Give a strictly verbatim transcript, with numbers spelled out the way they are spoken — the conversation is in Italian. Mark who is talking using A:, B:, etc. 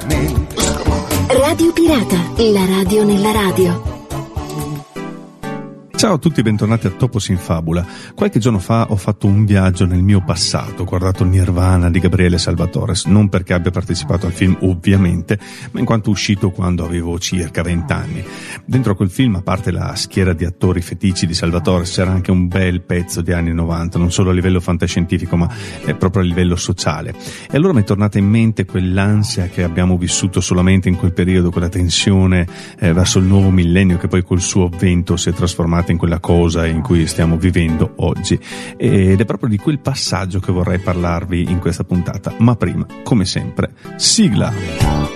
A: Radio Pirata, la radio nella radio.
B: Ciao a tutti e bentornati a Topos in Fabula. Qualche giorno fa ho fatto un viaggio nel mio passato, ho guardato Nirvana di Gabriele Salvatore, non perché abbia partecipato al film ovviamente, ma in quanto uscito quando avevo circa vent'anni. Dentro quel film, a parte la schiera di attori fetici di Salvatore, c'era anche un bel pezzo di anni novanta, non solo a livello fantascientifico ma proprio a livello sociale. E allora mi è tornata in mente quell'ansia che abbiamo vissuto solamente in quel periodo, quella tensione eh, verso il nuovo millennio che poi col suo avvento si è trasformata in quella cosa in cui stiamo vivendo oggi, ed è proprio di quel passaggio che vorrei parlarvi in questa puntata. Ma prima, come sempre, sigla.